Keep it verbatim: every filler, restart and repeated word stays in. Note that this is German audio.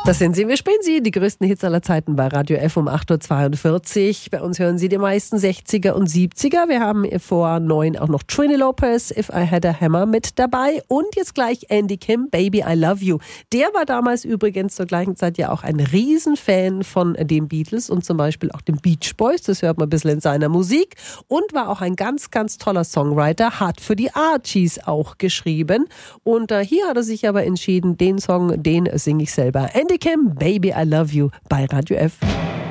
Das sind sie, wir spielen sie, die größten Hits aller Zeiten bei Radio F um acht Uhr zweiundvierzig. Bei uns hören Sie die meisten sechziger und siebziger. Wir haben vor neun auch noch Trini Lopez, If I Had a Hammer mit dabei. Und jetzt gleich Andy Kim, Baby I Love You. Der war damals übrigens zur gleichen Zeit ja auch ein Riesenfan von den Beatles und zum Beispiel auch den Beach Boys. Das hört man ein bisschen in seiner Musik. Und war auch ein ganz, ganz toller Songwriter, hat für die Archies auch geschrieben. Und äh, hier hat er sich aber entschieden, den Song, den singe ich selber. Andy Kim, Baby I Love You bei Radio F.